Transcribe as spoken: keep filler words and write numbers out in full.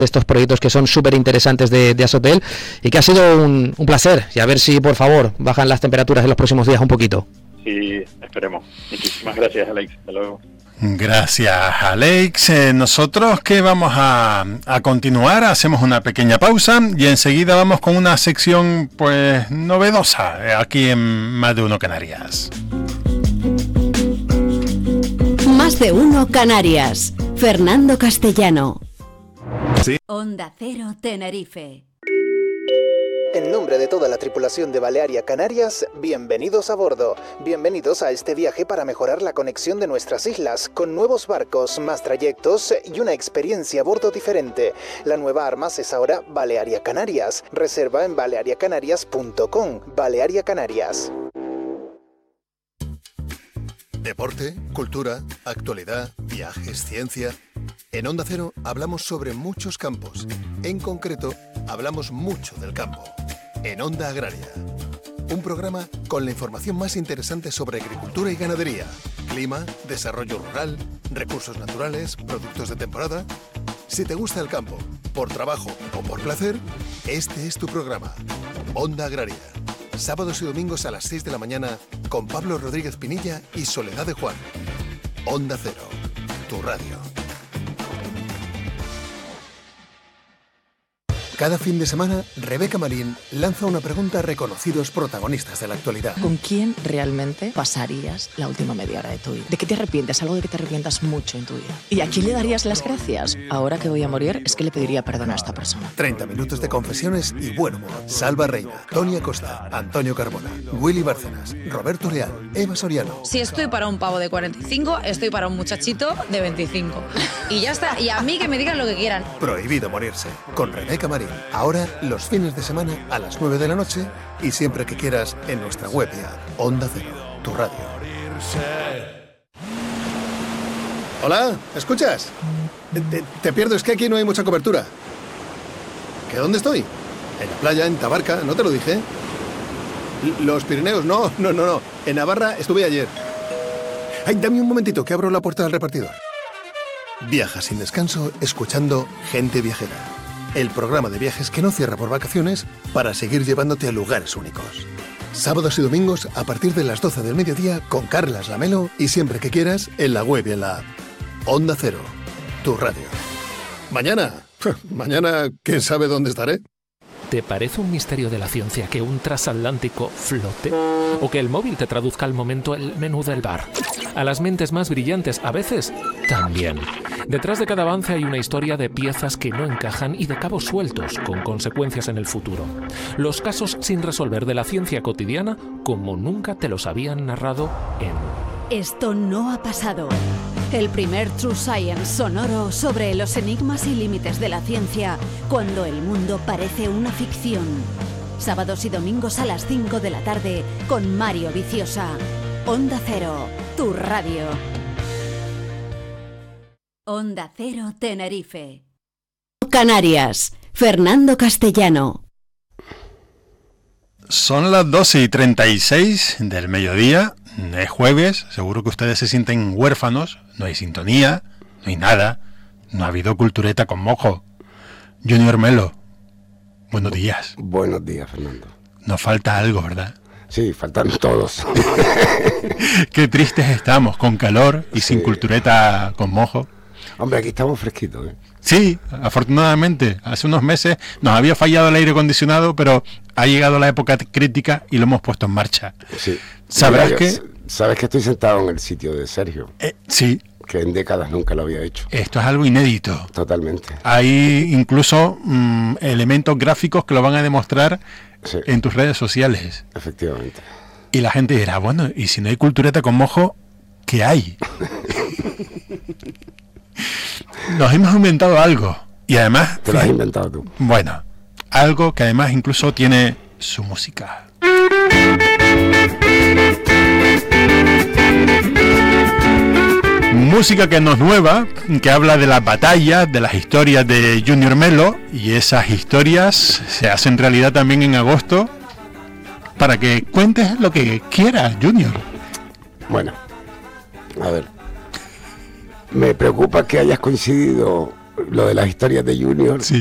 estos proyectos que son súper interesantes de, de Azotel, y que ha sido un, un placer, y a ver si por favor bajan las temperaturas en los próximos días un poquito. Sí, esperemos. Muchísimas gracias, Alex. Hasta luego. Gracias, Alex. Eh, nosotros que vamos a, a continuar, hacemos una pequeña pausa y enseguida vamos con una sección pues novedosa eh, aquí en Más de Uno Canarias. Más de Uno Canarias. Fernando Castellano. Sí. Onda Cero Tenerife. En nombre de toda la tripulación de Balearia Canarias, bienvenidos a bordo. Bienvenidos a este viaje para mejorar la conexión de nuestras islas, con nuevos barcos, más trayectos y una experiencia a bordo diferente. La nueva Armas es ahora Balearia Canarias. Reserva en balearia canarias punto com. Balearia Canarias. Deporte, cultura, actualidad, viajes, ciencia. En Onda Cero hablamos sobre muchos campos. En concreto, hablamos mucho del campo. En Onda Agraria. Un programa con la información más interesante sobre agricultura y ganadería, clima, desarrollo rural, recursos naturales, productos de temporada. Si te gusta el campo, por trabajo o por placer, este es tu programa. Onda Agraria. Sábados y domingos a las seis de la mañana con Pablo Rodríguez Pinilla y Soledad de Juan. Onda Cero, tu radio. Cada fin de semana, Rebeca Marín lanza una pregunta a reconocidos protagonistas de la actualidad. ¿Con quién realmente pasarías la última media hora de tu vida? ¿De qué te arrepientes? Algo de que te arrepientas mucho en tu vida. ¿Y a quién le darías las gracias? Ahora que voy a morir, es que le pediría perdón a esta persona. treinta minutos de confesiones y buen humor. Salva Reina, Tony Acosta, Antonio Carbona, Willy Bárcenas, Roberto Leal, Eva Soriano. Si estoy para un pavo de cuarenta y cinco, estoy para un muchachito de veinticinco. Y ya está. Y a mí que me digan lo que quieran. Prohibido morirse. Con Rebeca Marín. Ahora, los fines de semana a las nueve de la noche y siempre que quieras en nuestra web y app. Onda Cero, tu radio. Hola, ¿escuchas? Te, te pierdo, es que aquí no hay mucha cobertura. ¿Que dónde estoy? En la playa, en Tabarca, ¿no te lo dije? Los Pirineos, no, no, no, no. En Navarra estuve ayer. Ay, dame un momentito que abro la puerta del repartidor. Viaja sin descanso escuchando Gente Viajera. El programa de viajes que no cierra por vacaciones para seguir llevándote a lugares únicos. Sábados y domingos a partir de las doce del mediodía con Carlas Lamelo y siempre que quieras en la web y en la app. Onda Cero, tu radio. Mañana, mañana, ¿quién sabe dónde estaré? ¿Te parece un misterio de la ciencia que un transatlántico flote? ¿O que el móvil te traduzca al momento el menú del bar? A las mentes más brillantes, a veces, también. Detrás de cada avance hay una historia de piezas que no encajan y de cabos sueltos, con consecuencias en el futuro. Los casos sin resolver de la ciencia cotidiana, como nunca te los habían narrado en... Esto no ha pasado. El primer True Science sonoro sobre los enigmas y límites de la ciencia cuando el mundo parece una ficción. Sábados y domingos a las cinco de la tarde con Mario Viciosa. Onda Cero, tu radio. Onda Cero Tenerife. Canarias, Fernando Castellano. Son las doce y treinta y seis del mediodía, es jueves, seguro que ustedes se sienten huérfanos, no hay sintonía, no hay nada, no ha habido cultureta con mojo. Junior Melo, buenos días. Buenos días, Fernando. Nos falta algo, ¿verdad? Sí, faltan todos. Qué tristes estamos, con calor y sí, sin cultureta con mojo. Hombre, aquí estamos fresquitos, ¿eh? Sí, afortunadamente. Hace unos meses nos había fallado el aire acondicionado, pero ha llegado la época crítica y lo hemos puesto en marcha. Sí. ¿Sabrás Mira, que...? Sabes que estoy sentado en el sitio de Sergio. Eh, sí. Que en décadas nunca lo había hecho. Esto es algo inédito. Totalmente. Hay incluso mmm, elementos gráficos que lo van a demostrar sí. en tus redes sociales. Efectivamente. Y la gente dirá, bueno, y si no hay cultureta con mojo, ¿qué hay? Nos hemos inventado algo. Y además... Te lo has inventado tú. Bueno, algo que además incluso tiene su música. Música que no es nueva, que habla de las batallas, de las historias de Junior Melo, y esas historias se hacen realidad también en agosto, para que cuentes lo que quieras, Junior. Bueno, a ver, me preocupa que hayas coincidido lo de las historias de Junior. Sí.